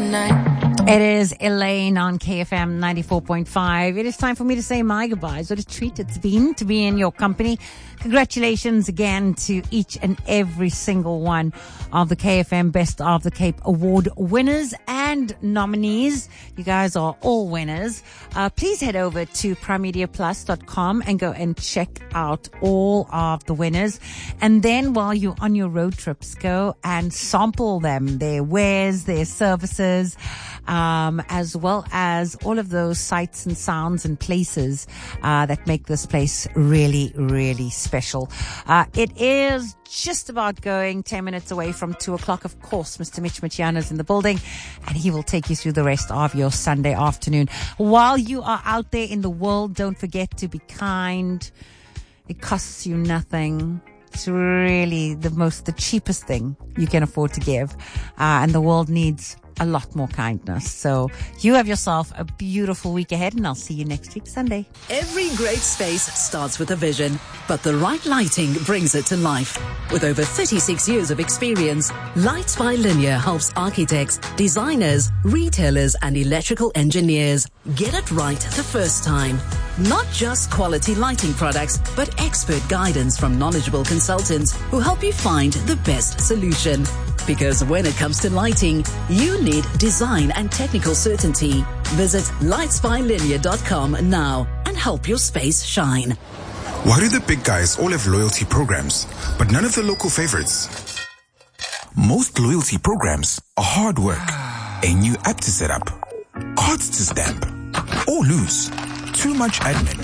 It is Elaine on KFM 94.5. It is time for me to say my goodbyes. What a treat it's been to be in your company. Congratulations again to each and every single one of the KFM Best of the Cape Award winners and nominees. You guys are all winners. Please head over to primemediaplus.com and go and check out all of the winners. And then while you're on your road trips, go and sample them, their wares, their services, as well as all of those sights and sounds and places that make this place really, really special. It is just about going 10 minutes away from 2 o'clock. Of course, Mr. Mitch Michiana is in the building, and he will take you through the rest of your Sunday afternoon. While you are out there in the world, don't forget to be kind. It costs you nothing. It's really the cheapest thing you can afford to give. And the world needs a lot more kindness. So you have yourself a beautiful week ahead, and I'll see you next week, Sunday. Every great space starts with a vision, but the right lighting brings it to life. With over 36 years of experience, Lights by Linear helps architects, designers, retailers, and electrical engineers get it right the first time. Not just quality lighting products, but expert guidance from knowledgeable consultants who help you find the best solution. Because when it comes to lighting, you need design and technical certainty. Visit lightsbylinear.com now and help your space shine. Why do the big guys all have loyalty programs, but none of the local favorites? Most loyalty programs are hard work. A new app to set up, cards to stamp, or lose. Too much admin.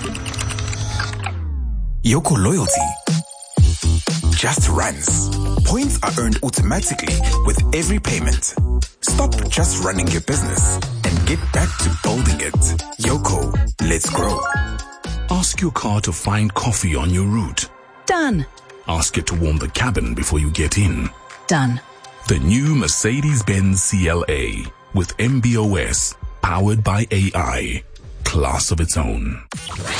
Yoco Loyalty just runs. Points are earned automatically with every payment. Stop just running your business and get back to building it. Yoco, let's grow. Ask your car to find coffee on your route. Done. Ask it to warm the cabin before you get in. Done. The new Mercedes-Benz CLA with MBOS, powered by AI. Class of its own.